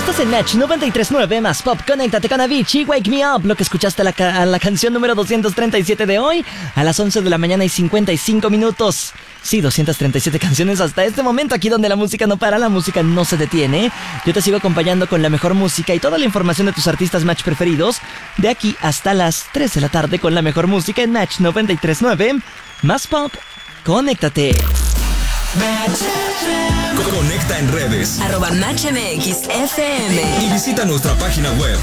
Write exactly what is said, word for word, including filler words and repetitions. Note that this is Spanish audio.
Estás en Match noventa y tres punto nueve más Pop. Conéctate con Avicii, Wake Me Up. Lo que escuchaste la, ca- la canción número doscientos treinta y siete de hoy a las once de la mañana y cincuenta y cinco minutos. Sí, doscientas treinta y siete canciones hasta este momento, aquí donde la música no para, la música no se detiene. Yo te sigo acompañando con la mejor música y toda la información de tus artistas Match preferidos de aquí hasta las tres de la tarde con la mejor música en Match noventa y tres punto nueve más Pop. Conéctate. Conecta en redes Arroba Match M X F M. y visita nuestra página web